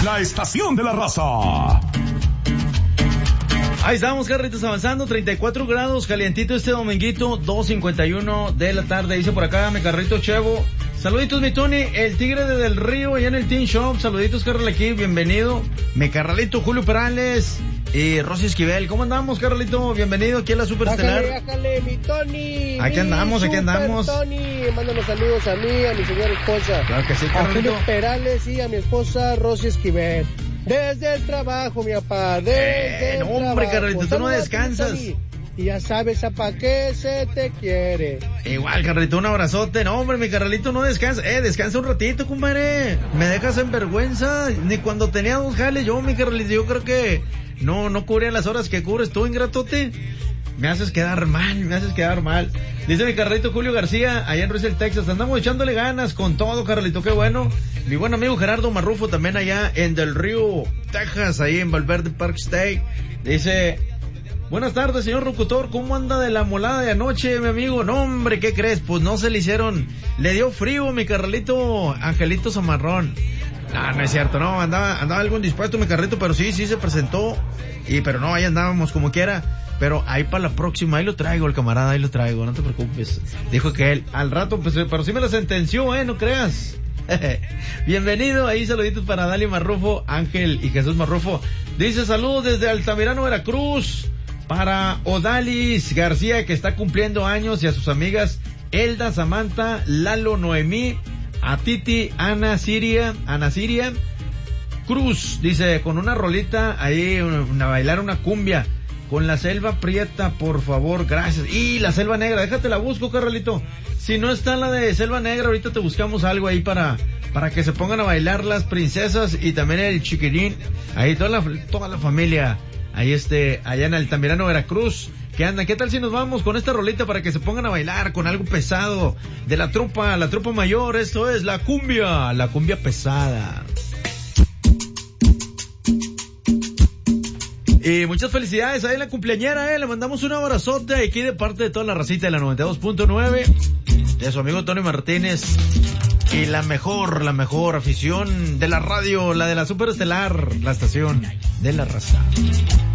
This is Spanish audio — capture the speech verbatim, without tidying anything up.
la estación de la raza. Ahí estamos, Carlitos, avanzando, treinta y cuatro grados, calientito este dominguito, dos cincuenta y uno de la tarde, dice por acá mi carrito Chevo. Saluditos, mi Tony, el tigre de Del Río, allá en el Teen Shop. Saluditos, carnal, aquí, bienvenido. Mi carnalito Julio Perales y Rosy Esquivel. ¿Cómo andamos, carnalito? Bienvenido aquí a la Super Estelar. Bájale, bájale, mi Tony. Aquí andamos, aquí andamos. Tony, mándanos saludos a mí, a mi señora esposa. Claro que sí, a carnalito. Julio Perales y a mi esposa Rosy Esquivel. Desde el trabajo, mi papá, desde eh, el no, trabajo. hombre, carnalito, tú no Saludos, descansas. Tony. Y ya sabes a pa' qué se te quiere. Igual, carnalito, un abrazote. No, hombre, mi carnalito no descansa. Eh, descansa un ratito, compadre. Me dejas en vergüenza. Ni cuando tenía dos jales, yo, mi carnalito, yo creo que no, no cubría las horas que cubres tú, ingratote. Me haces quedar mal, me haces quedar mal. Dice mi carnalito Julio García, allá en Russell, Texas. Andamos echándole ganas con todo, carnalito, qué bueno. Mi buen amigo Gerardo Marrufo también allá en Del Río, Texas, ahí en Valverde Park State. Dice: buenas tardes, señor locutor, ¿cómo anda de la molada de anoche, mi amigo? No, hombre, ¿qué crees? Pues no se le hicieron, le dio frío, mi carnalito Angelito Zamarrón. No, no es cierto, no, andaba, andaba algo indispuesto mi carrito, pero sí, sí se presentó, y pero no, ahí andábamos como quiera. Pero ahí para la próxima, ahí lo traigo el camarada, ahí lo traigo, no te preocupes. Dijo que él, al rato, pues, pero sí me lo sentenció, eh, no creas. Bienvenido, ahí saluditos para Dali Marrufo, Ángel y Jesús Marrufo. Dice: saludos desde Altamirano, Veracruz, para Odalis García, que está cumpliendo años, y a sus amigas Elda, Samantha, Lalo, Noemí, a Titi, Ana Siria, Ana Siria Cruz, dice, con una rolita ahí, una, una bailar una cumbia. Con la selva prieta, por favor, gracias. Y la selva negra, déjate la busco, carnalito. Si no está la de selva negra, ahorita te buscamos algo ahí para para que se pongan a bailar las princesas y también el chiquirín. Ahí toda la, toda la familia, ahí este, allá en Altamirano, Veracruz. ¿Qué andan? ¿Qué tal si nos vamos con esta rolita para que se pongan a bailar con algo pesado de la tropa, la tropa mayor? Esto es la cumbia, la cumbia pesada. Y muchas felicidades ahí a la cumpleañera, eh. Le mandamos un abrazote aquí de parte de toda la racita de la noventa y dos punto nueve, de su amigo Tony Martínez. Y la mejor, la mejor afición de la radio, la de la Super Estelar, la estación de la raza.